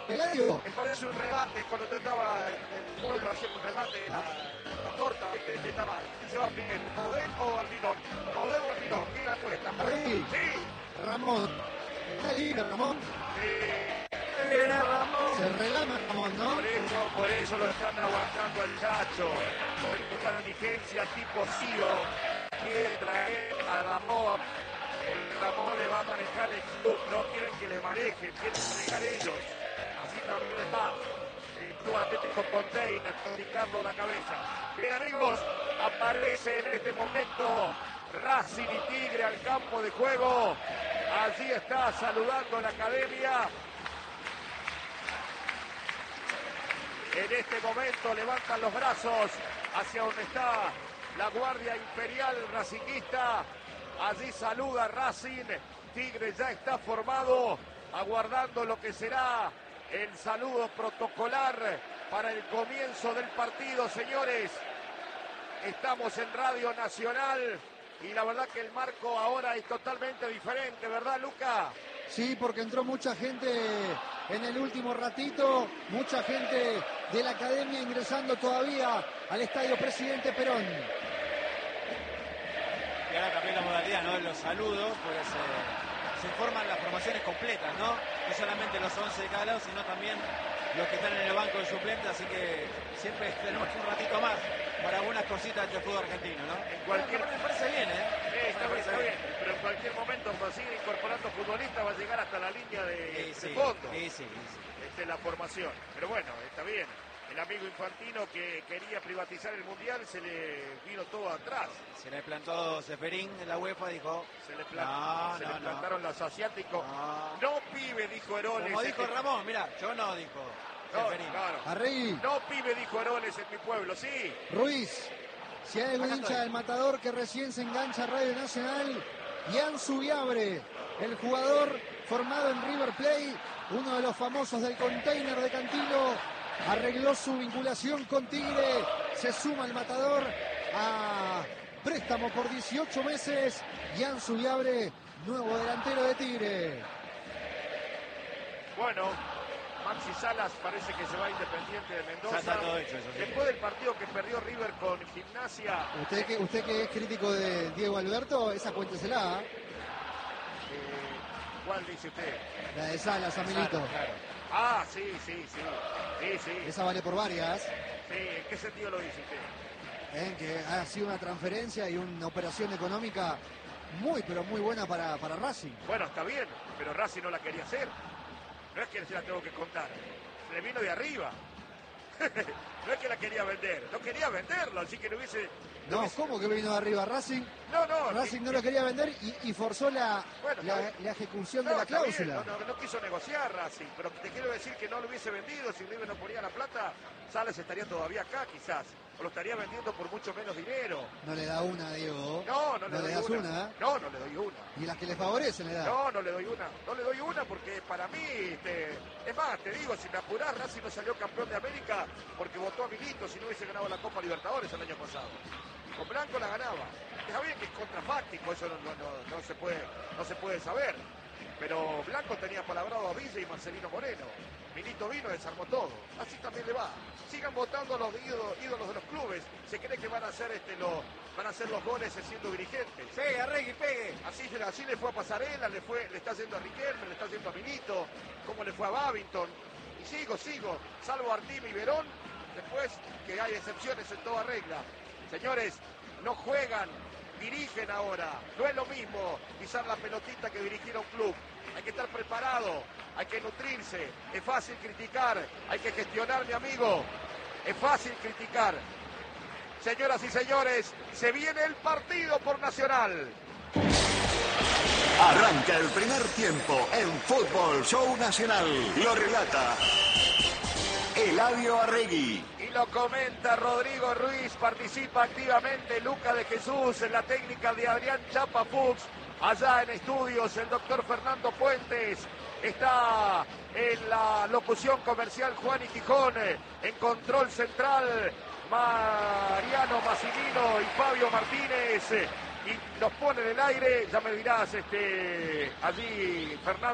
Eladio. Me parece un remate, cuando trataba el pueblo haciendo un remate, la torta, estaba, se va primero, Model o Aldinón, Model o Aldinón, ¿quién la cuesta? Arregui. Sí. Ramón. Está libre, Ramón. Ramón. Se relama Ramón, ¿no? Por eso lo están aguantando al Chacho. Por esta diligencia tipo CEO quiere traer a Ramón. Ramón le va a manejar el club, no quieren que le manejen, quieren manejar ellos. Así también está el Club Atlético Container, indicando la cabeza. Bien amigos, aparece en este momento Racing y Tigre al campo de juego. Allí está saludando la academia. En este momento levantan los brazos hacia donde está la Guardia Imperial racinguista. Allí saluda Racing. Tigre ya está formado, aguardando lo que será el saludo protocolar para el comienzo del partido, señores. Estamos en Radio Nacional y la verdad que el marco ahora es totalmente diferente, ¿verdad, Luca? Sí, porque entró mucha gente en el último ratito, mucha gente de la academia ingresando todavía al Estadio Presidente Perón. Y ahora cambió la modalidad, ¿no? Los saludos, pues se forman las formaciones completas, ¿no? No solamente los 11 de cada lado, sino también los que están en el banco de suplentes, así que siempre tenemos un ratito más para algunas cositas del fútbol argentino, ¿no? En cualquier... Me parece bien, ¿eh? Está bien, pero en cualquier momento cuando sigue incorporando futbolistas va a llegar hasta la línea de Sí. fondo. Sí. Esta es la formación. Pero bueno, está bien. El amigo Infantino que quería privatizar el Mundial se le vino todo atrás. Se le plantó Ceferín en la UEFA, dijo... Se le plantaron los asiáticos. No, pibe, dijo Heroles. Como dijo Ramón, mira, yo no, dijo Ceferín. Claro. Arregui. No, pibe, dijo Heroles en mi pueblo, sí. Ruiz. Si hay algún hincha del Matador que recién se engancha a Radio Nacional, Ian Subiabre, el jugador formado en River Plate, uno de los famosos del Container de Cantilo, arregló su vinculación con Tigre, se suma al Matador a préstamo por 18 meses. Ian Subiabre, nuevo delantero de Tigre. Bueno, Maxi Salas parece que se va Independiente de Mendoza. Ya está todo hecho, eso sí. Después del partido que perdió River con Gimnasia. Usted que es crítico de Diego Alberto, esa cuéntesela. ¿Cuál dice usted? La de Salas, Amilito. Claro. Ah, sí. Esa vale por varias. Sí, ¿en qué sentido lo dice usted? En que ha sido una transferencia y una operación económica pero muy buena para Racing. Bueno, está bien, pero Racing no la quería hacer. No es que se la tengo que contar. Se le vino de arriba. No es que la quería vender. No quería venderlo, así que no hubiese... No, ¿cómo que vino de arriba Racing? No. Racing no lo quería vender y forzó la ejecución de la cláusula. No quiso negociar Racing, pero te quiero decir que no lo hubiese vendido. Si River no ponía la plata, Salas estaría todavía acá quizás. O lo estaría vendiendo por mucho menos dinero. No le da una, Diego. No le das doy una. No le doy una. Y las que le favorecen le da. No le doy una. No le doy una porque para mí, es más, te digo, si me apurás, Racing no salió campeón de América porque votó a Milito si no hubiese ganado la Copa Libertadores el año pasado. Con Blanco la ganaba. Está bien que es contrafáctico, eso no se puede saber. Pero Blanco tenía palabrado a Villa y Marcelino Moreno. Milito vino y desarmó todo. Así también le va. Sigan votando a los ídolos de los clubes. Se cree que van a hacer los goles siendo dirigentes. Pegue, Arregui, pegue. Así le fue a Pasarela, le está haciendo a Riquelme, le está haciendo a Milito, como le fue a Babington. Y sigo, salvo a Artim y Verón, después que hay excepciones en toda regla. Señores, no juegan, dirigen ahora. No es lo mismo pisar la pelotita que dirigir a un club. Hay que estar preparado, hay que nutrirse. Es fácil criticar, hay que gestionar, mi amigo. Es fácil criticar. Señoras y señores, se viene el partido por Nacional. Arranca el primer tiempo en Fútbol Show Nacional. Lo relata Eladio Arregui. Y lo comenta Rodrigo Ruiz, participa activamente Luca de Jesús en la técnica de Adrián Chapa Fuchs. Allá en estudios el doctor Fernando Puentes. Está en la locución comercial Juan y Tijón. En control central Mariano Massimino y Fabio Martínez. Y nos pone en el aire, ya me dirás allí Fernando.